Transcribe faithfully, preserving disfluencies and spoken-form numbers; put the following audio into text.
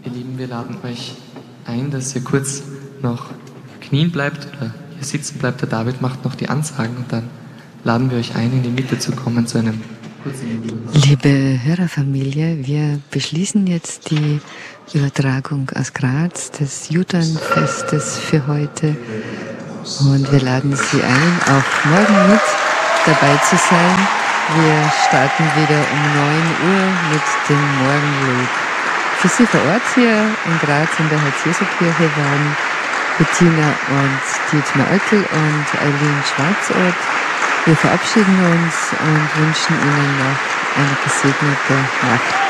Ihr Lieben, wir laden euch ein, dass ihr kurz noch knien bleibt oder hier sitzen bleibt. Der David macht noch die Ansagen und dann laden wir euch ein, in die Mitte zu kommen zu einem kurzen. Liebe Hörerfamilie, wir beschließen jetzt die Übertragung aus Graz des Judan-Festes für heute und wir laden Sie ein, auch morgen mit dabei zu sein. Wir starten wieder um neun Uhr mit dem Morgenlob. Für Sie vor Ort hier in Graz in der Herz-Jesu-Kirche waren Bettina und Dietmar Oettel und Eileen Schwarzort. Wir verabschieden uns und wünschen Ihnen noch eine gesegnete Nacht.